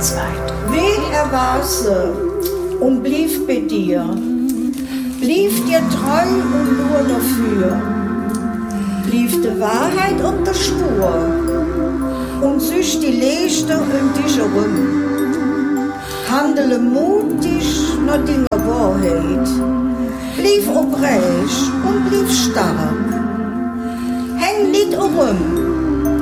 Weg er warse und blieb bei dir. Blieb dir treu und nur dafür. Blieb die Wahrheit und der Spur. Und süß die Leiste um dich herum. Handele mutig nach deiner Wahrheit. Blieb oprecht und blieb stark. Häng nicht herum.